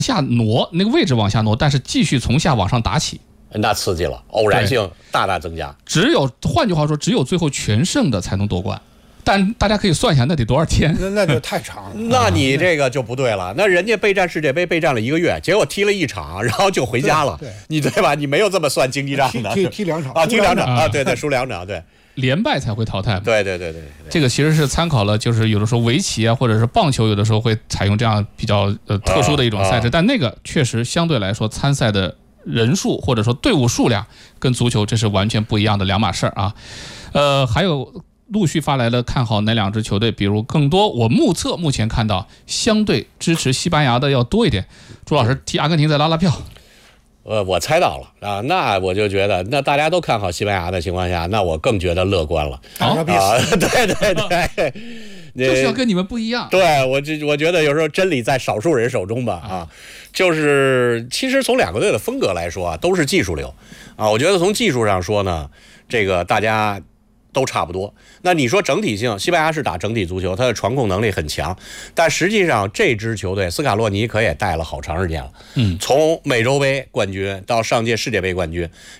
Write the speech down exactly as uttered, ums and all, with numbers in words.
下挪，那个位置往下挪，但是继续从下往上打起。 那刺激了，偶然性大大增加。 只有换句话说，只有最后全胜的才能夺冠。但大家可以算一下，那得多少天？ 那那就太长了。 那你这个就不对了。那人家备战世界杯备战了一个月，结果踢了一场，然后就回家了。 对，对你对吧？你没有这么算经济账的。 踢踢两场啊，踢两场啊，对对，输两场，对。 连败才会淘汰嘛。 对对对对， 这个其实是参考了，就是有的时候围棋啊，或者是棒球，有的时候会采用这样比较呃特殊的一种赛制，但那个确实相对来说参赛的人数或者说队伍数量跟足球这是完全不一样的两码事儿啊。呃，还有陆续发来了看好哪两支球队，比如更多我目测目前看到相对支持西班牙的要多一点。朱老师替阿根廷再拉拉票。 呃，我猜到了啊，那我就觉得，那大家都看好西班牙的情况下，那我更觉得乐观了。 啊， 对对对， 就是要跟你们不一样。 对，我就我觉得有时候真理在少数人手中吧啊，就是其实从两个队的风格来说啊，都是技术流啊，我觉得从技术上说呢，这个大家都差不多。那你说整体性，西班牙是打整体足球，它的传控能力很强，但实际上这支球队斯卡洛尼可也带了好长时间了。 嗯， 从美洲杯冠军到上届世界杯冠军，